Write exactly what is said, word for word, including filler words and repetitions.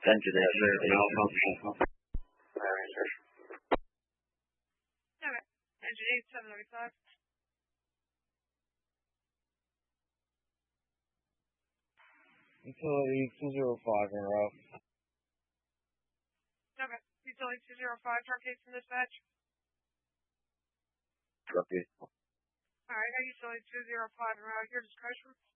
Center that serve malfunction. Alright, sir. Okay. Engine eight seven thirty-five. Utility two zero five in route. Okay. Utility two zero five, truck case in dispatch. Truck case. Alright, I utility two zero five in route. Your discretion.